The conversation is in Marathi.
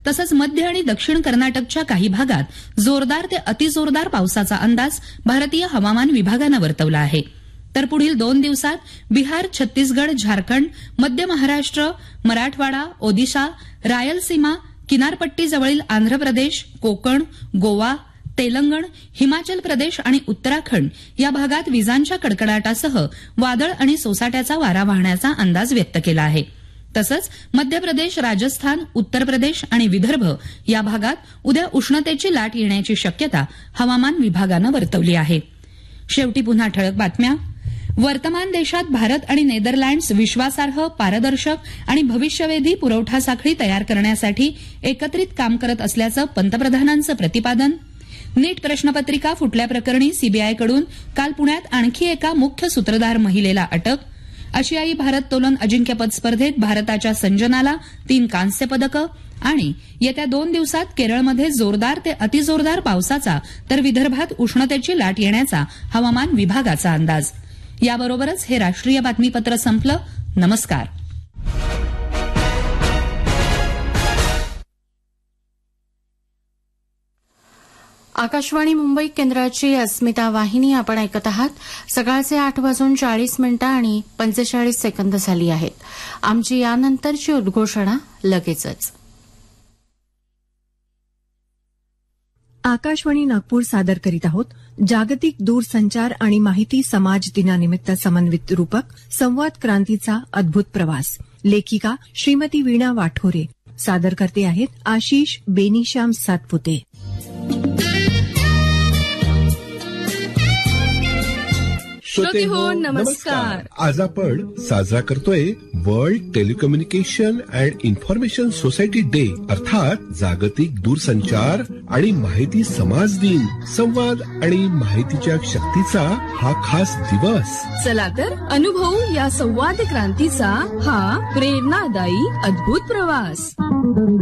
तसंच मध्य आणि दक्षिण कर्नाटकच्या काही भागात जोरदार ते अतिजोरदार पावसाचा अंदाज भारतीय हवामान विभागानं वर्तवला आहे. तर पुढील 2 दिवसात बिहार, छत्तीसगड, झारखंड, मध्य महाराष्ट्र, मराठवाडा, ओदिशा, रायलसीमा, किनारपट्टीजवळील आंध्र प्रदेश, कोकण, गोवा, तेलंगण, हिमाचल प्रदेश आणि उत्तराखंड या भागात विजांच्या कडकडाटासह वादळ आणि सोसाट्याचा वारा वाहण्याचा अंदाज व्यक्त केला आहे. तसंच मध्य प्रदेश, राजस्थान, उत्तर प्रदेश आणि विदर्भ या भागात उद्या उष्णतेची लाट येण्याची शक्यता हवामान विभागानं वर्तवली आहे. शेवटी पुन्हा ठळक बातम्या. वर्तमान देशात भारत आणि नेदरलँड्स विश्वासार्ह, पारदर्शक आणि भविष्यवेधी पुरवठा साखळी तयार करण्यासाठी एकत्रित काम करत असल्याचं पंतप्रधानांचं प्रतिपादन. नीट प्रश्नपत्रिका फुटल्याप्रकरणी सीबीआयकडून काल पुण्यात आणखी एका मुख्य सूत्रधार महिलेला अटक. आशियाई भारोत्तोलन अजिंक्यपद स्पर्धेत भारताच्या संजनाला 3 कांस्य पदकं. आणि येत्या 2 दिवसात केरळमध्ये जोरदार ते अतिजोरदार पावसाचा तर विदर्भात उष्णतेची लाट येण्याचा हवामान विभागाचा अंदाज. याबरोबरच हे राष्ट्रीय बातमीपत्र संपलं. नमस्कार. आकाशवाणी मुंबई केंद्राची अस्मिता वाहिनी आपण ऐकत आहात. सकाळचे 8:40 आणि 45 सेकंद झाली आहेत. आमची यानंतरची उद्घोषणा लगेचच. आकाशवाणी नागपूर सादर करीत आहोत जागतिक दूरसंचार आणि माहिती समाज दिनानिमित्त समन्वित रूपक संवाद क्रांतीचा अद्भुत प्रवास. लेखिका श्रीमती वीणा वाठोरे. सादर करते आहेत आशिष बेनीश्याम सातपुते. श्रोते हो, नमस्कार. आज आपण साजरा करतोय world telecommunication and information society day, अर्थात जागतिक दूरसंचार आणि माहिती समाज दिन. संवाद आणि माहितीच्या शक्तीचा हा खास दिवस. चला तर अनुभवू या संवाद क्रांतीचा हा प्रेरणादायी अद्भुत प्रवास.